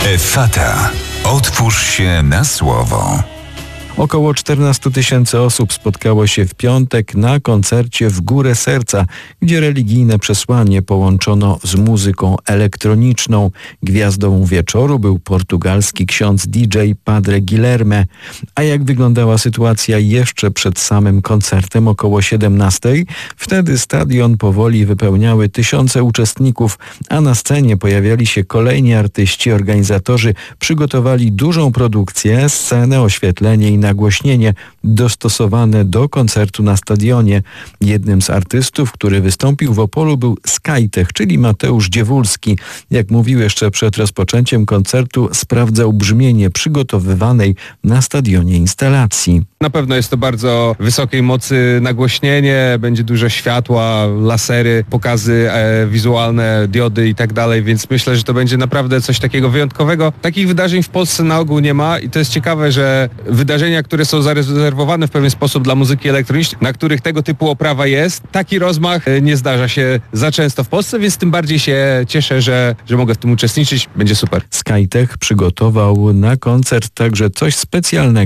Effata. Otwórz się na słowo. Około 14 000 osób spotkało się w piątek na koncercie w Górę Serca, gdzie religijne przesłanie połączono z muzyką elektroniczną. Gwiazdą wieczoru był portugalski ksiądz DJ Padre Guilherme. A jak wyglądała sytuacja jeszcze przed samym koncertem około 17? Wtedy stadion powoli wypełniały tysiące uczestników, a na scenie pojawiali się kolejni artyści. Organizatorzy przygotowali dużą produkcję, scenę, oświetlenie i nagłośnienie dostosowane do koncertu na stadionie. Jednym z artystów, który wystąpił w Opolu, był Skytech, czyli Mateusz Dziewulski. Jak mówił jeszcze przed rozpoczęciem koncertu, sprawdzał brzmienie przygotowywanej na stadionie instalacji. Na pewno jest to bardzo wysokiej mocy nagłośnienie, będzie dużo światła, lasery, pokazy wizualne, diody i tak dalej, więc myślę, że to będzie naprawdę coś takiego wyjątkowego. Takich wydarzeń w Polsce na ogół nie ma i to jest ciekawe, że wydarzenia, które są zarezerwowane w pewien sposób dla muzyki elektronicznej, na których tego typu oprawa jest, taki rozmach nie zdarza się za często w Polsce, więc tym bardziej się cieszę, że mogę w tym uczestniczyć. Będzie super. Skytech przygotował na koncert także coś specjalnego.